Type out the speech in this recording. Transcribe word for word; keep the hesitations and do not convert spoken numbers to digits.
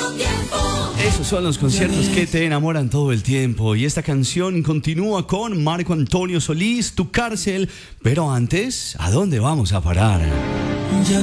Esos son los conciertos que te enamoran todo el tiempo. Y esta canción continúa con Marco Antonio Solís, Tu Cárcel. Pero antes, ¿a dónde vamos a parar?